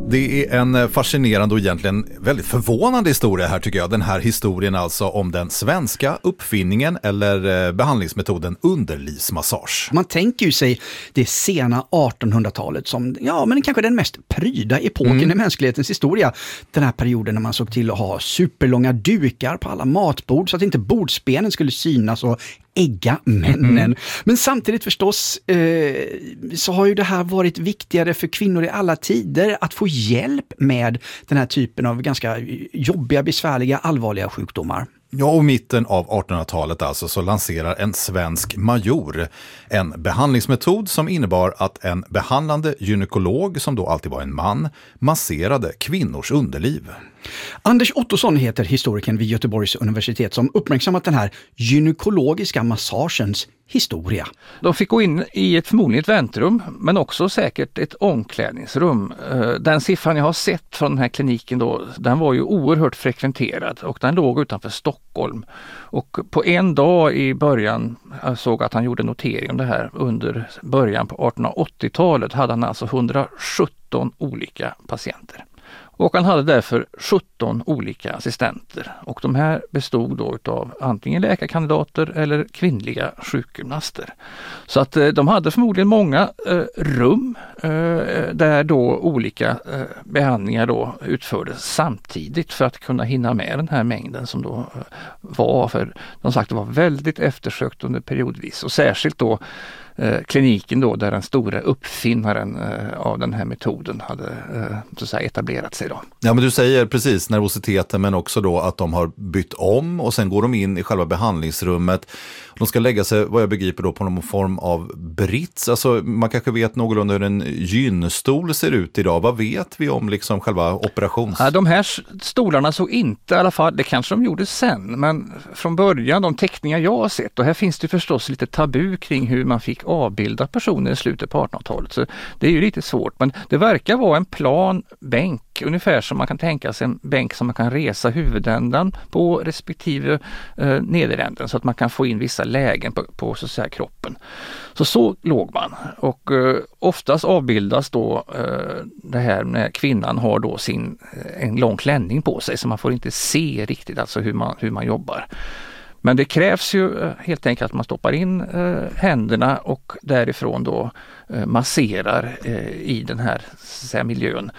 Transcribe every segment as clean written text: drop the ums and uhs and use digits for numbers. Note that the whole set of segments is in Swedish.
Det är en fascinerande och egentligen väldigt förvånande historia här tycker jag. Den här historien alltså om den svenska uppfinningen eller behandlingsmetoden underlivsmassage. Man tänker ju sig det sena 1800-talet som men kanske den mest pryda epoken i mänsklighetens historia. Den här perioden när man såg till att ha superlånga dukar på alla matbord så att inte bordsbenen skulle synas och ägga männen. Men samtidigt förstås så har ju det här varit viktigare för kvinnor i alla tider att få hjälp med den här typen av ganska jobbiga, besvärliga, allvarliga sjukdomar. Ja, och mitten av 1800-talet alltså så lanserar en svensk major en behandlingsmetod som innebar att en behandlande gynekolog, som då alltid var en man, masserade kvinnors underliv. Anders Ottosson heter historikern vid Göteborgs universitet som uppmärksammat den här gynekologiska massagens historia. De fick gå in i förmodligen ett väntrum men också säkert ett omklädningsrum. Den siffran jag har sett från den här kliniken då, den var ju oerhört frekventerad och den låg utanför Stockholm. Och på en dag i början, jag såg att han gjorde notering om det här, under början på 1880-talet hade han alltså 117 olika patienter. Och han hade därför 17 olika assistenter och de här bestod då av antingen läkarkandidater eller kvinnliga sjukgymnaster. Så att de hade förmodligen många rum där då olika behandlingar då utfördes samtidigt för att kunna hinna med den här mängden som då var, för de sagt det var väldigt eftersökt under periodvis och särskilt då kliniken då där den stora uppfinnaren av den här metoden hade så att säga etablerat sig då. Ja, men du säger precis nervositeten men också då att de har bytt om och sen går de in i själva behandlingsrummet. De ska lägga sig, vad jag begriper då, på någon form av brits. Alltså man kanske vet någorlunda hur en gynstol ser ut idag. Vad vet vi om liksom själva operations... Ja, de här stolarna såg inte i alla fall, det kanske de gjorde sen, men från början, de teckningar jag har sett, och här finns det förstås lite tabu kring hur man fick avbilda personer i slutet på 1800-talet. Så det är ju lite svårt, men det verkar vara en plan bänk, ungefär som man kan tänka sig en bänk som man kan resa huvudändan på respektive nederänden så att man kan få in vissa lägen på så att säga kroppen. Så låg man och oftast avbildas då det här när kvinnan har då en lång klänning på sig så man får inte se riktigt alltså hur man jobbar. Men det krävs ju helt enkelt att man stoppar in händerna och därifrån då masserar i den här så att säga, miljön.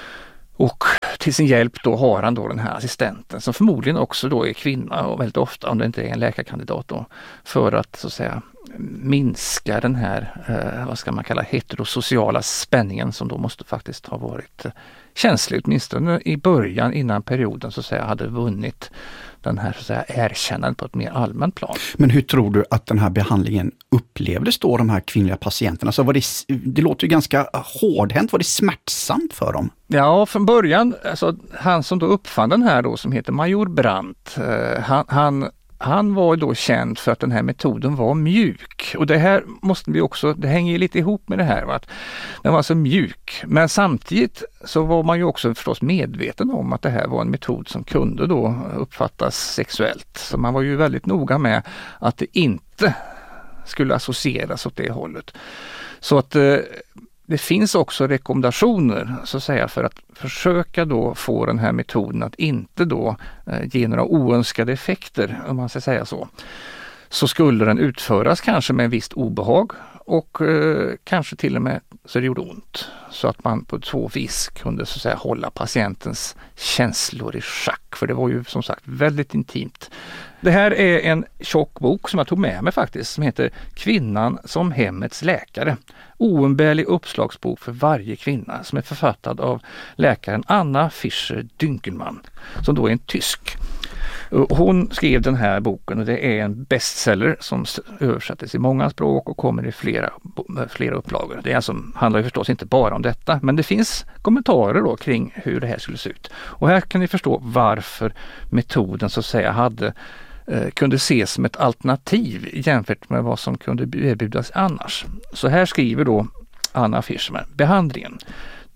Och till sin hjälp då har han då den här assistenten som förmodligen också då är kvinna och väldigt ofta om det inte är en läkarkandidat då för att så att säga minska den här vad ska man kalla heterosociala spänningen som då måste faktiskt ha varit känslig åtminstone i början innan perioden så att säga hade vunnit den här så att säga erkännandet på ett mer allmänt plan. Men hur tror du att den här behandlingen upplevdes då de här kvinnliga patienterna? Så det låter ju ganska hårdhänt, var det smärtsamt för dem? Ja, från början, alltså, han som då uppfann den här då som heter Major Brandt, han var då känd för att den här metoden var mjuk. Och det här måste vi också, det hänger lite ihop med det här. Va? Att den var så mjuk. Men samtidigt så var man ju också förstås medveten om att det här var en metod som kunde då uppfattas sexuellt. Så man var ju väldigt noga med att det inte skulle associeras åt det hållet. Så att det finns också rekommendationer så att säga för att försöka då få den här metoden att inte då ge några oönskade effekter om man ska säga så. Så skulle den utföras kanske med en visst obehag och kanske till och med så det gjorde ont. Så att man på så vis kunde så att säga hålla patientens känslor i schack. För det var ju som sagt väldigt intimt. Det här är en tjock bok som jag tog med mig faktiskt som heter Kvinnan som hemmets läkare. Oumbärlig uppslagsbok för varje kvinna som är författad av läkaren Anna Fischer-Dünkelmann som då är en tysk. Hon skrev den här boken och det är en bestseller som översattes i många språk och kommer i flera upplagor. Det handlar ju förstås inte bara om detta, men det finns kommentarer då kring hur det här skulle se ut. Och här kan ni förstå varför metoden så att säga kunde ses som ett alternativ jämfört med vad som kunde erbjudas annars. Så här skriver då Anna Fischer, behandlingen.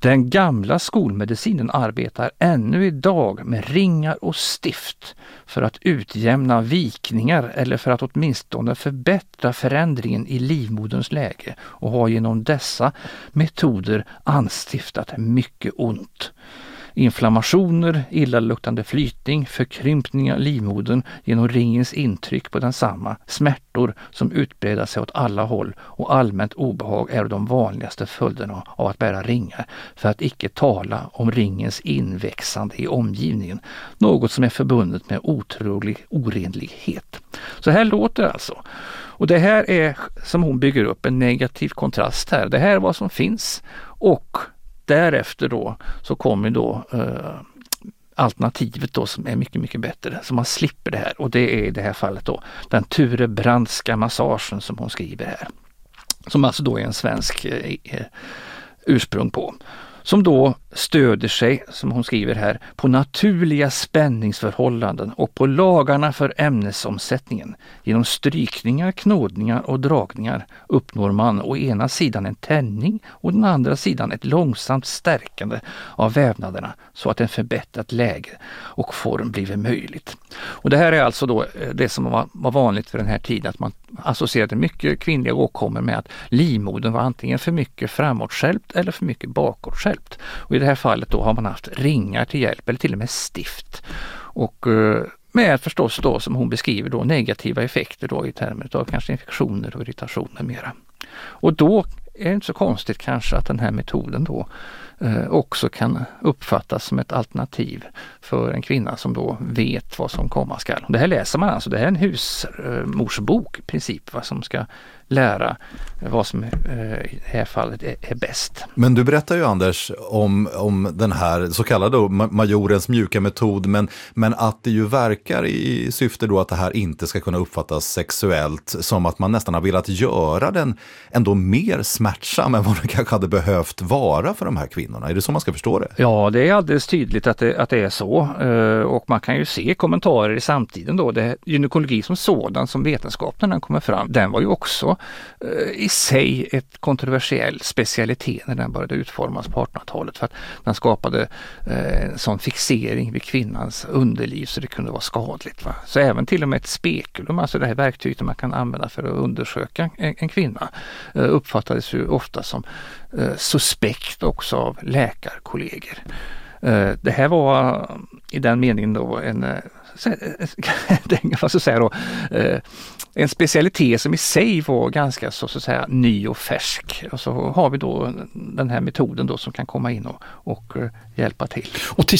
Den gamla skolmedicinen arbetar ännu idag med ringar och stift för att utjämna vikningar eller för att åtminstone förbättra förändringen i livmoderns läge och har genom dessa metoder anstiftat mycket ont. Inflammationer, illaluktande flytning, förkrympning av livmodern genom ringens intryck på densamma, smärtor som utbreder sig åt alla håll och allmänt obehag är de vanligaste följderna av att bära ringar, för att icke tala om ringens inväxande i omgivningen, något som är förbundet med otrolig orenlighet. Så här låter det alltså. Och det här är, som hon bygger upp, en negativ kontrast här. Det här är vad som finns, och därefter då så kommer då alternativet då som är mycket, mycket bättre. Så man slipper det här, och det är i det här fallet då den Ture Brandtska massagen som hon skriver här. Som alltså då är en svensk ursprung på. Som då stöder sig, som hon skriver här, på naturliga spänningsförhållanden och på lagarna för ämnesomsättningen. Genom strykningar, knådningar och dragningar uppnår man å ena sidan en tänjning och den andra sidan ett långsamt stärkande av vävnaderna så att en förbättrat läge och form blir möjligt. Och det här är alltså då det som var vanligt för den här tiden, att man associerade mycket kvinnliga åkommor med att livmodern var antingen för mycket framåtskälpt eller för mycket bakåtskälpt. Och i det här fallet då har man haft ringar till hjälp, eller till och med stift. Och med förstås då, som hon beskriver då, negativa effekter då i termer av kanske infektioner och irritationer mera. Och då är det inte så konstigt kanske att den här metoden då också kan uppfattas som ett alternativ för en kvinna som då vet vad som komma skall. Det här läser man alltså, det här är en husmorsbok i princip, vad som ska lära vad som i det här fallet är bäst. Men du berättar ju, Anders, om den här så kallade majorens mjuka metod, men att det ju verkar i syfte då att det här inte ska kunna uppfattas sexuellt, som att man nästan har velat göra den ändå mer smärtsam än vad den kanske hade behövt vara för de här kvinnorna. Är det så man ska förstå det? Ja, det är alldeles tydligt att det är så, och man kan ju se kommentarer i samtiden då. Det gynekologi som sådan, som vetenskap när den kommer fram, den var ju också i sig ett kontroversiell specialitet när den började utformas på 1800-talet, för att den skapade en sån fixering vid kvinnans underliv så det kunde vara skadligt. Va? Så även till och med ett spekulum, alltså det här verktyget man kan använda för att undersöka en kvinna, uppfattades ju ofta som suspekt också av läkarkollegor. Det här var i den meningen då en specialitet som i sig var ganska så att säga ny och färsk. Och så har vi då den här metoden då som kan komma in och hjälpa till. Och till